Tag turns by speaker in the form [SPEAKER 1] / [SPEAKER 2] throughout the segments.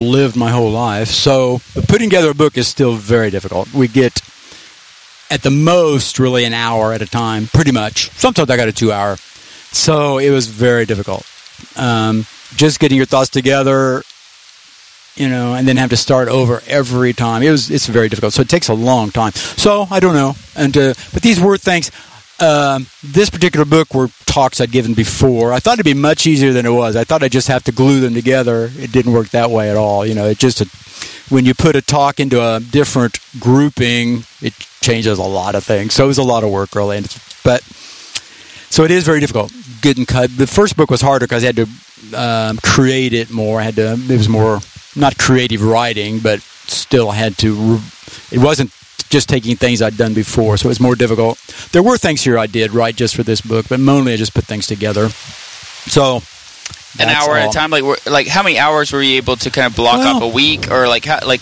[SPEAKER 1] lived my whole life. So putting together a book is still very difficult. We get, at the most, really an hour at a time, pretty much. Sometimes I got a 2 hour. So it was very difficult. Just getting your thoughts together, and then have to start over every time. It's very difficult. So it takes a long time. So I don't know. But these were things. This particular book were talks I'd given before. I thought it'd be much easier than it was. I thought I'd just have to glue them together. It didn't work that way at all. It just when you put a talk into a different grouping, it changes a lot of things. So it was a lot of work really. So it is very difficult. Getting cut. The first book was harder because I had to create it more. It was more not creative writing, but still I had to. It wasn't just taking things I'd done before, so it was more difficult. There were things here I did right just for this book, but mainly I just put things together. So
[SPEAKER 2] an hour at a time. Like how many hours were you able to kind of block up a week, or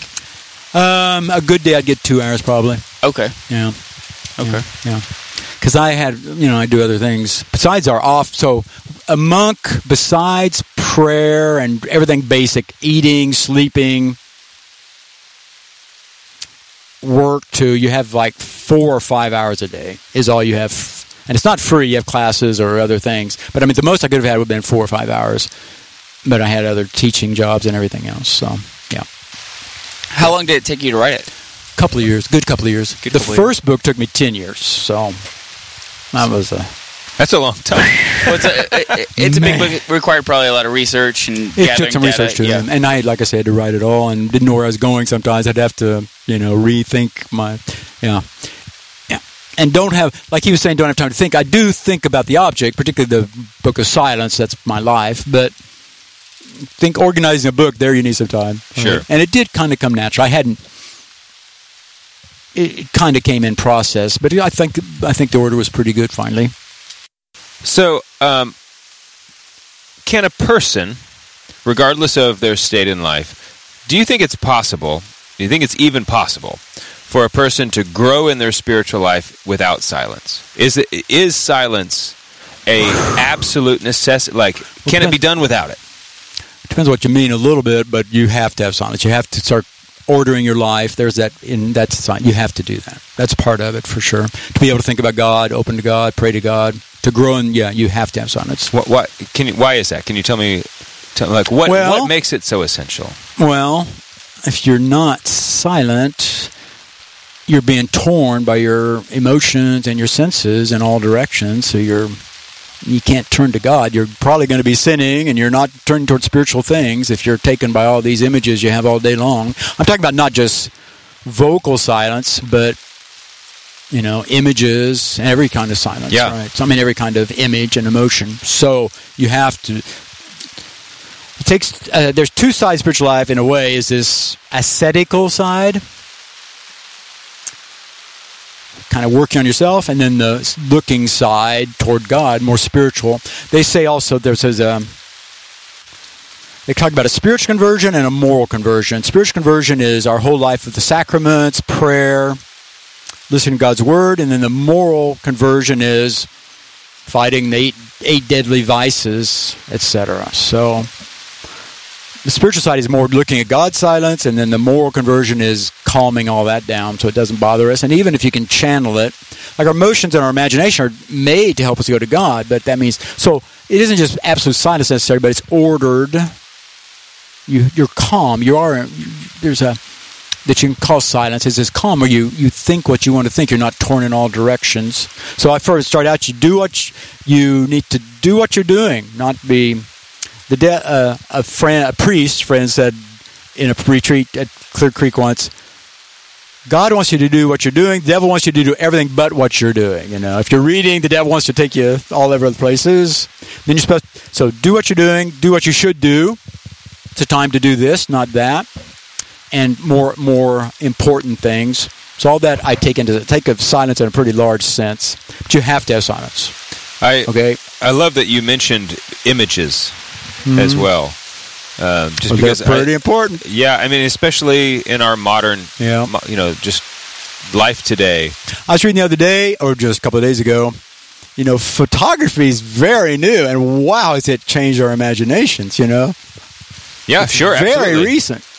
[SPEAKER 1] a good day I'd get 2 hours probably.
[SPEAKER 2] Okay.
[SPEAKER 1] Yeah.
[SPEAKER 2] Okay.
[SPEAKER 1] Yeah. Because I had, I do other things besides our off. So a monk, besides prayer and everything basic, eating, sleeping, work too, you have like 4 or 5 hours a day is all you have. And it's not free. You have classes or other things. But the most I could have had would have been 4 or 5 hours. But I had other teaching jobs and everything else. So, yeah.
[SPEAKER 2] How long did it take you to write it?
[SPEAKER 1] Good couple of years. The first book took me 10 years. So that was
[SPEAKER 3] That's a long time.
[SPEAKER 2] Well, it's a big book. Required probably a lot of research and
[SPEAKER 1] it took some research to it. And I, like I said, had to write it all and didn't know where I was going sometimes. I'd have to, rethink my, Yeah. And don't have, like he was saying, don't have time to think. I do think about the object, particularly the Book of Silence. That's my life. But organizing a book, there you need some time.
[SPEAKER 3] Sure.
[SPEAKER 1] Right? And it did kind of come natural. It kind of came in process. But I think the order was pretty good finally.
[SPEAKER 3] So, can a person, regardless of their state in life, do you think it's even possible for a person to grow in their spiritual life without silence? Is silence a absolute necessity? Can it be done without it?
[SPEAKER 1] Depends what you mean a little bit, but you have to have silence. You have to start ordering your life. There's that's sign. You have to do that. That's part of it for sure. To be able to think about God, open to God, pray to God, to grow in, you have to have silence.
[SPEAKER 3] Why is that? Can you tell me what makes it so essential? Well,
[SPEAKER 1] if you're not silent, you're being torn by your emotions and your senses in all directions, so you can't turn to God. You're probably going to be sinning, and you're not turning towards spiritual things if you're taken by all these images you have all day long. I'm talking about not just vocal silence, but images, every kind of silence.
[SPEAKER 3] Yeah.
[SPEAKER 1] Right? So, every kind of image and emotion. So you have to. It takes. There's two sides of spiritual life in a way. Is this ascetical side, kind of working on yourself, and then the looking side toward God, more spiritual. They say also they talk about a spiritual conversion and a moral conversion. Spiritual conversion is our whole life with the sacraments, prayer, listening to God's word, and then the moral conversion is fighting the eight deadly vices, etc. So the spiritual side is more looking at God's silence, and then the moral conversion is calming all that down so it doesn't bother us. And even if you can channel it, like our emotions and our imagination are made to help us go to God, but that means, so it isn't just absolute silence necessarily, but it's ordered. You're calm. There's a, that you can call silence, is this calm where you think what you want to think. You're not torn in all directions. So I first start out, you need to do what you're doing, not be... A priest friend said in a retreat at Clear Creek once, God wants you to do what you're doing. The devil wants you to do everything but what you're doing. If you're reading, the devil wants to take you all over the places. Then you're supposed to, so do what you're doing, do what you should do. It's a time to do this, not that, and more important things. So all that I take of silence in a pretty large sense. But you have to have silence.
[SPEAKER 3] I love that you mentioned images. As well, because
[SPEAKER 1] they're pretty important.
[SPEAKER 3] Yeah, especially in our modern, just life today.
[SPEAKER 1] I was reading the other day, or just a couple of days ago, photography is very new, and wow, has it changed our imaginations?
[SPEAKER 3] Yeah, sure,
[SPEAKER 1] very
[SPEAKER 3] absolutely.
[SPEAKER 1] recent.